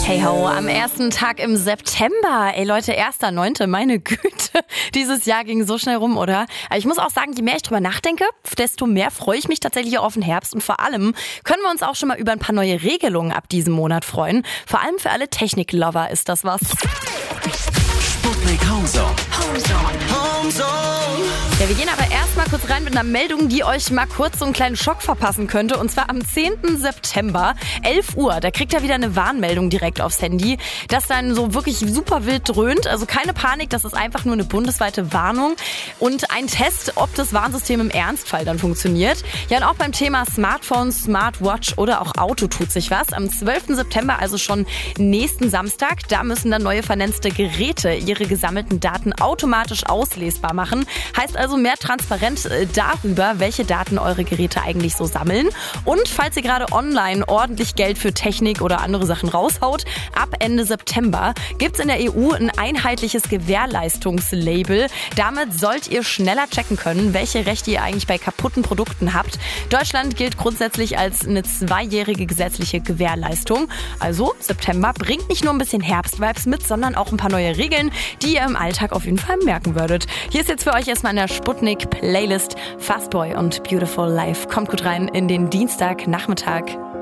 Hey ho, am ersten Tag im September. Ey Leute, 1.9., meine Güte. Dieses Jahr ging so schnell rum, oder? Aber ich muss auch sagen, je mehr ich drüber nachdenke, desto mehr freue ich mich tatsächlich auch auf den Herbst. Und vor allem können wir uns auch schon mal über ein paar neue Regelungen ab diesem Monat freuen. Vor allem für alle Technik-Lover ist das was. Sputnik Homezone. Ja, wir gehen aber erstmal kurz rein mit einer Meldung, die euch mal kurz so einen kleinen Schock verpassen könnte. Und zwar am 10. September, 11 Uhr. Da kriegt ihr wieder eine Warnmeldung direkt aufs Handy, das dann so wirklich super wild dröhnt. Also keine Panik, das ist einfach nur eine bundesweite Warnung und ein Test, ob das Warnsystem im Ernstfall dann funktioniert. Ja, und auch beim Thema Smartphones, Smartwatch oder auch Auto tut sich was. Am 12. September, also schon nächsten Samstag, da müssen dann neue vernetzte Geräte ihre gesammelten Daten automatisch auslesbar machen. Heißt also mehr Transparenz darüber, welche Daten eure Geräte eigentlich so sammeln. Und falls ihr gerade online ordentlich Geld für Technik oder andere Sachen raushaut, ab Ende September gibt's in der EU ein einheitliches Gewährleistungslabel. Damit sollt ihr schneller checken können, welche Rechte ihr eigentlich bei kaputten Produkten habt. Deutschland gilt grundsätzlich als eine 2-jährige gesetzliche Gewährleistung. Also September bringt nicht nur ein bisschen Herbstvibes mit, sondern auch ein paar neue Regeln, die ihr im Alltag auf jeden Fall merken würdet. Hier ist jetzt für euch erstmal in der Sputnik Playlist Fastboy und Beautiful Life. Kommt gut rein in den Dienstagnachmittag.